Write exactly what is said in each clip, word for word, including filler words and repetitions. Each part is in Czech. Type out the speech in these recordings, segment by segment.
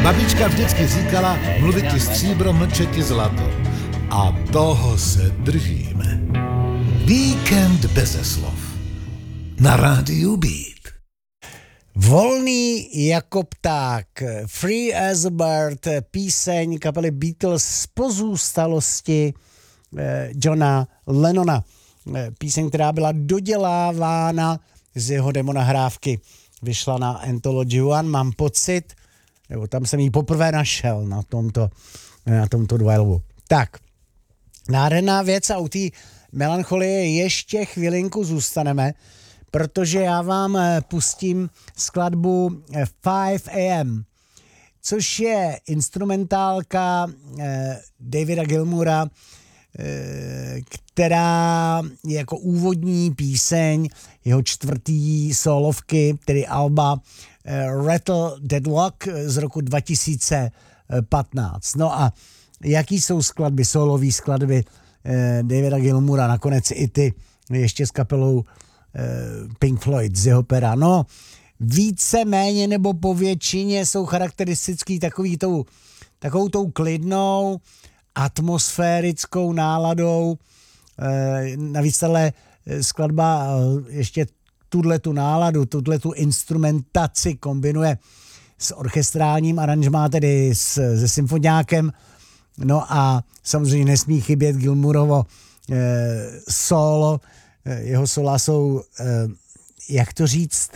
Babička vždycky říkala, mluvit ti stříbro, mlčet ti zlato. A toho se držíme. Víkend beze slov. Na rádiu Beat. Volný jako pták, Free as a Bird, píseň kapely Beatles z pozůstalosti eh, Johna Lennona. Eh, píseň, která byla dodělávána z jeho demonahrávky. Vyšla na Anthology One, mám pocit, nebo tam jsem ji poprvé našel na tomto, na tomto duelu. Tak, nádherná věc a u té melancholie ještě chvilinku zůstaneme, protože já vám pustím skladbu five a m, což je instrumentálka eh, Davida Gilmoura, eh, která je jako úvodní píseň jeho čtvrtý solovky, tedy alba eh, Rattle Deadlock z roku dva tisíce patnáct. No a jaký jsou skladby, solové skladby eh, Davida Gilmoura, nakonec i ty ještě s kapelou Pink Floyd z jeho pera. No, více méně nebo po většině jsou charakteristický takový tou, takovou tou klidnou, atmosférickou náladou. E, navíc tahle skladba ještě tuhle tu náladu, tuhle tu instrumentaci kombinuje s orchestrálním aranžmá, tedy s, se symfoniákem. No a samozřejmě nesmí chybět Gilmourovo e, solo. Jeho sola jsou, jak to říct,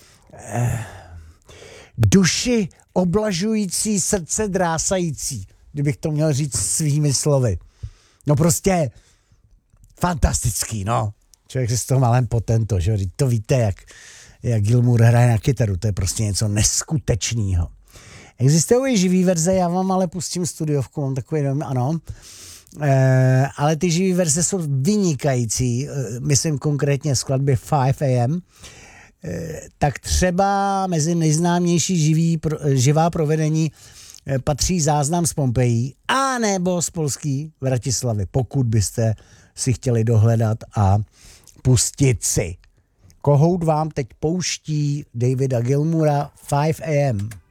duši oblažující, srdce drásající, kdybych to měl říct svými slovy. No prostě fantastický, no. Člověk si z toho malém potento, že to víte, jak, jak Gilmour hraje na kytaru, to je prostě něco neskutečného. Existují živý verze, já vám ale pustím studiovku, mám takový dom, ano. Uh, ale ty živý verze jsou vynikající, uh, myslím konkrétně skladby five a m, uh, tak třeba mezi nejznámější živý, pro, živá provedení uh, patří záznam z Pompejí a nebo z polský Vratislavy, pokud byste si chtěli dohledat a pustit si. Kohout vám teď pouští Davida Gilmoura five a m.